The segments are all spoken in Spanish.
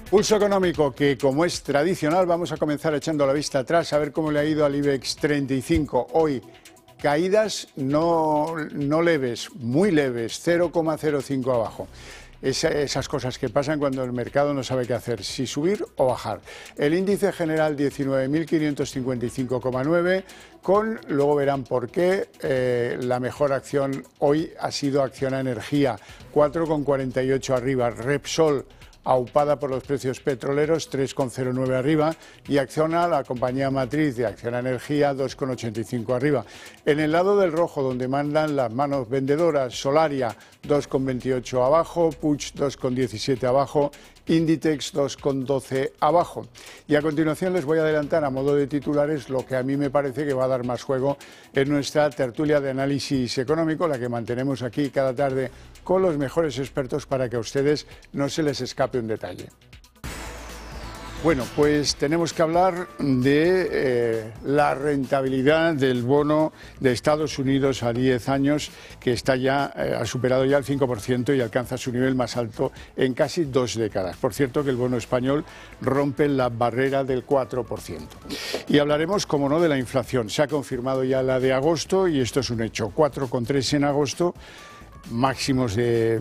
Pulso económico que, como es tradicional, vamos a comenzar echando la vista atrás a ver cómo le ha ido al IBEX 35. Hoy, caídas no leves, muy leves, 0,05 abajo. Esas cosas que pasan cuando el mercado no sabe qué hacer, si subir o bajar. El índice general 19.555,9, luego verán por qué, la mejor acción hoy ha sido Acciona Energía, 4,48 arriba, Repsol, aupada por los precios petroleros, 3,09 arriba, y Acciona, la compañía matriz de Acciona Energía, 2,85 arriba. En el lado del rojo, donde mandan las manos vendedoras, Solaria, 2,28 abajo, Puig, 2,17 abajo, Inditex 2,12 abajo. Y a continuación les voy a adelantar a modo de titulares lo que a mí me parece que va a dar más juego en nuestra tertulia de análisis económico, la que mantenemos aquí cada tarde con los mejores expertos para que a ustedes no se les escape un detalle. Bueno, pues tenemos que hablar de la rentabilidad del bono de Estados Unidos a 10 años, que está ya, ha superado ya el 5% y alcanza su nivel más alto en casi 2 décadas. Por cierto, que el bono español rompe la barrera del 4%. Y hablaremos, como no, de la inflación. Se ha confirmado ya la de agosto y esto es un hecho. 4,3 en agosto, máximos de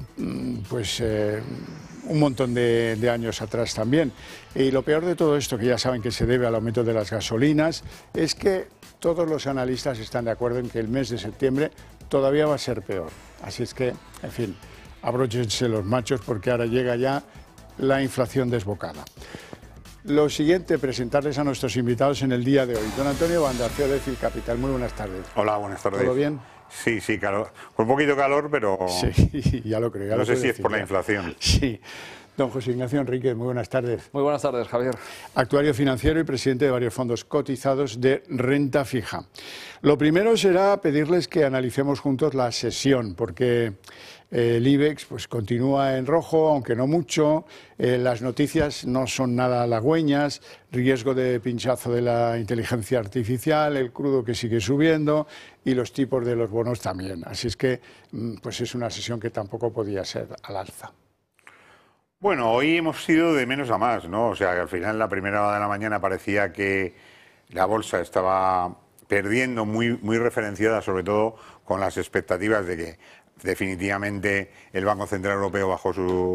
un montón de años atrás también. Y lo peor de todo esto, que ya saben que se debe al aumento de las gasolinas, es que todos los analistas están de acuerdo en que el mes de septiembre todavía va a ser peor. Así es que, en fin, abróchense los machos porque ahora llega ya la inflación desbocada. Lo siguiente, presentarles a nuestros invitados en el día de hoy. Don Antonio Banda, CEO de Fil Capital. Muy buenas tardes. Hola, buenas tardes. ¿Todo bien? Sí, calor. Con un poquito calor, pero... Sí, ya lo creo. Ya no lo sé si decir, es por la inflación. Sí. Don José Ignacio Enríquez, muy buenas tardes. Muy buenas tardes, Javier. Actuario financiero y presidente de varios fondos cotizados de renta fija. Lo primero será pedirles que analicemos juntos la sesión, porque el IBEX pues continúa en rojo, aunque no mucho, las noticias no son nada halagüeñas, riesgo de pinchazo de la inteligencia artificial, el crudo que sigue subiendo y los tipos de los bonos también. Así es que pues es una sesión que tampoco podía ser al alza. Bueno, hoy hemos ido de menos a más, ¿no? O sea, que al final, la primera hora de la mañana parecía que la bolsa estaba perdiendo, muy referenciada, sobre todo con las expectativas de que definitivamente el Banco Central Europeo bajó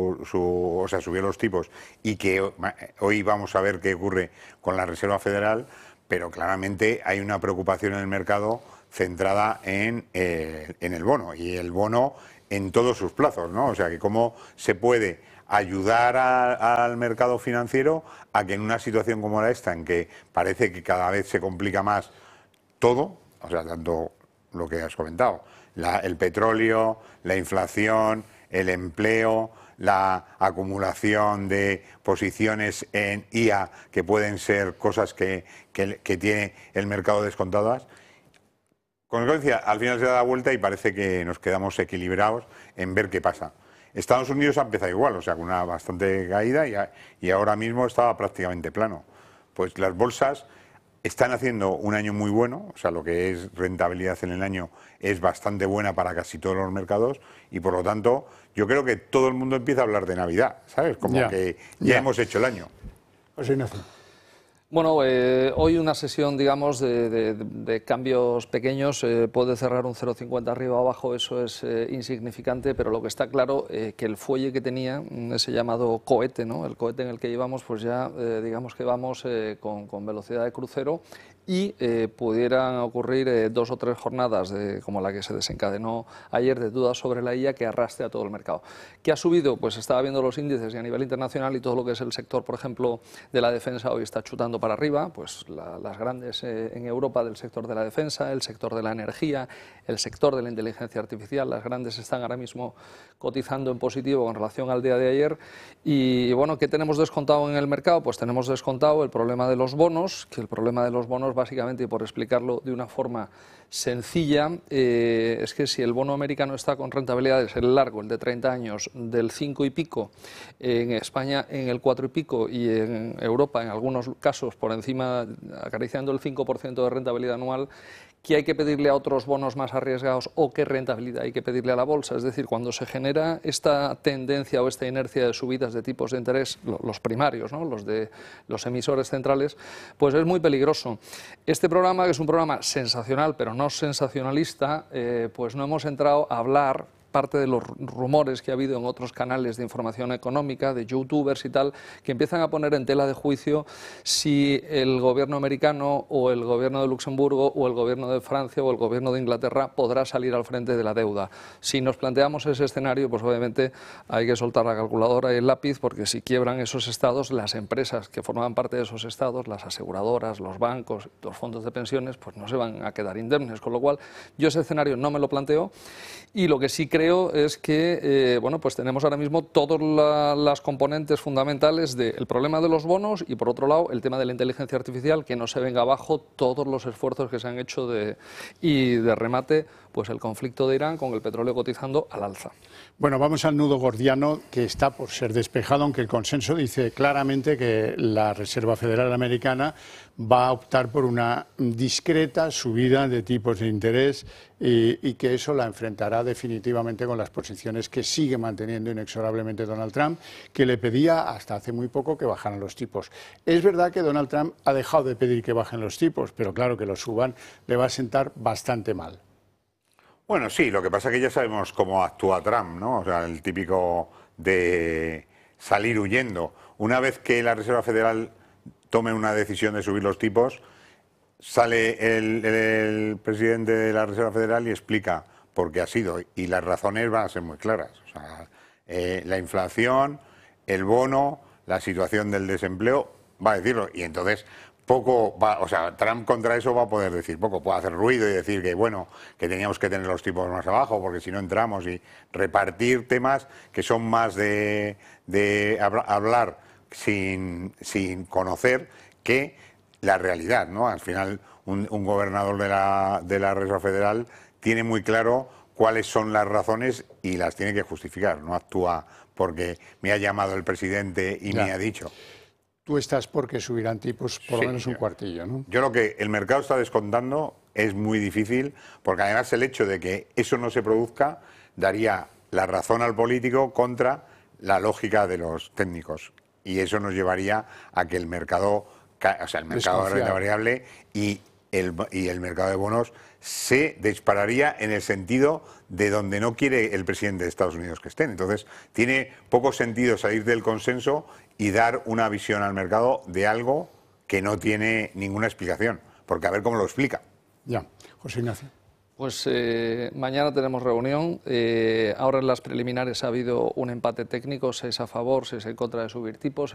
subió los tipos y que hoy vamos a ver qué ocurre con la Reserva Federal, pero claramente hay una preocupación en el mercado centrada en el bono, y el bono en todos sus plazos, ¿no? O sea, que cómo se puede ayudar al mercado financiero a que en una situación como esta, en que parece que cada vez se complica más todo, o sea, tanto lo que has comentado, el petróleo, la inflación, el empleo, la acumulación de posiciones en IA, que pueden ser cosas que tiene el mercado descontadas. Con consecuencia, al final se da la vuelta y parece que nos quedamos equilibrados en ver qué pasa. Estados Unidos ha empezado igual, o sea, con una bastante caída y ahora mismo estaba prácticamente plano. Pues las bolsas están haciendo un año muy bueno, o sea, lo que es rentabilidad en el año es bastante buena para casi todos los mercados y por lo tanto yo creo que todo el mundo empieza a hablar de Navidad, ¿sabes? Como que ya hemos hecho el año. José Ignacio. Bueno, hoy una sesión, digamos, de cambios pequeños, puede cerrar un 0,50 arriba o abajo, eso es insignificante, pero lo que está claro que el fuelle que tenía, ese llamado cohete, ¿no? El cohete en el que íbamos, pues ya digamos que vamos con velocidad de crucero y pudieran ocurrir 2 o 3 jornadas como la que se desencadenó ayer de dudas sobre la IA que arrastre a todo el mercado. ¿Qué ha subido? Pues estaba viendo los índices y a nivel internacional y todo lo que es el sector, por ejemplo, de la defensa hoy está chutando para arriba, pues las grandes en Europa del sector de la defensa, el sector de la energía, el sector de la inteligencia artificial, las grandes están ahora mismo cotizando en positivo con relación al día de ayer. Y bueno, ¿qué tenemos descontado en el mercado? Pues tenemos descontado el problema de los bonos, que el problema de los bonos básicamente, y por explicarlo de una forma sencilla, es que si el bono americano está con rentabilidades, el largo, el de 30 años, del 5 y pico, en España en el 4 y pico y en Europa en algunos casos por encima, acariciando el 5% de rentabilidad anual, ¿qué hay que pedirle a otros bonos más arriesgados o qué rentabilidad hay que pedirle a la bolsa? Es decir, cuando se genera esta tendencia o esta inercia de subidas de tipos de interés, los primarios, ¿no?, los de los emisores centrales, pues es muy peligroso. Este programa, que es un programa sensacional, pero no sensacionalista, pues no hemos entrado a hablar parte de los rumores que ha habido en otros canales de información económica, de youtubers y tal, que empiezan a poner en tela de juicio si el gobierno americano o el gobierno de Luxemburgo o el gobierno de Francia o el gobierno de Inglaterra podrá salir al frente de la deuda. Si nos planteamos ese escenario, pues obviamente hay que soltar la calculadora y el lápiz, porque si quiebran esos estados, las empresas que forman parte de esos estados, las aseguradoras, los bancos, los fondos de pensiones, pues no se van a quedar indemnes, con lo cual yo ese escenario no me lo planteo, y lo que sí creo es que bueno, pues tenemos ahora mismo todas las componentes fundamentales del problema de los bonos y, por otro lado, el tema de la inteligencia artificial, que no se venga abajo todos los esfuerzos que se han hecho y de remate, pues el conflicto de Irán con el petróleo cotizando al alza. Bueno, vamos al nudo gordiano, que está por ser despejado, aunque el consenso dice claramente que la Reserva Federal Americana va a optar por una discreta subida de tipos de interés y que eso la enfrentará definitivamente con las posiciones que sigue manteniendo inexorablemente Donald Trump, que le pedía hasta hace muy poco que bajaran los tipos. Es verdad que Donald Trump ha dejado de pedir que bajen los tipos, pero claro, que los suban le va a sentar bastante mal. Bueno, sí, lo que pasa es que ya sabemos cómo actúa Trump, ¿no? O sea, el típico de salir huyendo. Una vez que la Reserva Federal tome una decisión de subir los tipos, sale el presidente de la Reserva Federal y explica por qué ha sido. Y las razones van a ser muy claras. O sea, la inflación, el bono, la situación del desempleo, va a decirlo. Y entonces poco va, o sea, Trump contra eso va a poder decir poco, puede hacer ruido y decir que bueno, que teníamos que tener los tipos más abajo porque si no entramos, y repartir temas que son más de hablar sin conocer que la realidad, ¿no? Al final un gobernador de la Reserva Federal tiene muy claro cuáles son las razones y las tiene que justificar, no actúa porque me ha llamado el presidente y me ha dicho. Tú estás porque subirán tipos por lo menos un cuartillo, ¿no? Yo lo que el mercado está descontando es muy difícil, porque además el hecho de que eso no se produzca daría la razón al político contra la lógica de los técnicos. Y eso nos llevaría a que el mercado, o sea, el mercado de renta variable y el mercado de bonos se dispararía en el sentido de donde no quiere el presidente de Estados Unidos que estén. Entonces, tiene poco sentido salir del consenso y dar una visión al mercado de algo que no tiene ninguna explicación, porque a ver cómo lo explica. Ya, José Ignacio. Pues mañana tenemos reunión. Ahora en las preliminares ha habido un empate técnico, 6 a favor, 6 en contra de subir tipos.